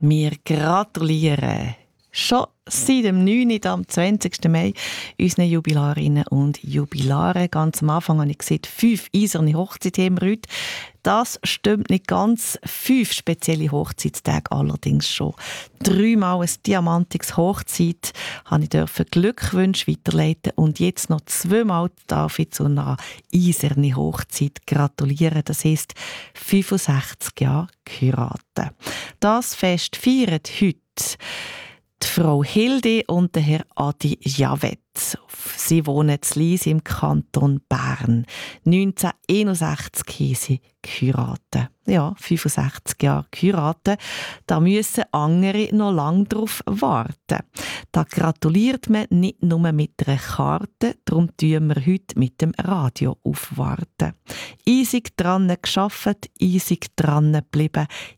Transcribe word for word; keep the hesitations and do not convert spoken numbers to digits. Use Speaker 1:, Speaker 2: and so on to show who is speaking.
Speaker 1: Wir gratulieren schon seit dem neunten am zwanzigsten Mai unseren Jubilarinnen und Jubilaren. Ganz am Anfang habe ich gesagt, fünf eiserne Hochzeiten haben wir heute. Das stimmt nicht ganz. Fünf spezielle Hochzeitstage allerdings schon. Dreimal ein diamantiges Hochzeit habe ich dürfen Glückwünsche weiterleiten und jetzt noch zweimal darf ich zu einer eisernen Hochzeit gratulieren. Das heisst fünfundsechzig Jahre geheiratet. Das Fest feiert heute die Frau Hilde und der Herr Adi Javed. Sie wohnen in Lies im Kanton Bern. neunzehnhunderteinundsechzig haben sie geheiratet. Ja, fünfundsechzig Jahre geheiratet. Da müssen andere noch lange darauf warten. Da gratuliert man nicht nur mit einer Karte, darum tun wir heute mit dem Radio aufwarten. Eisig dran gearbeitet, eisig dran geblieben,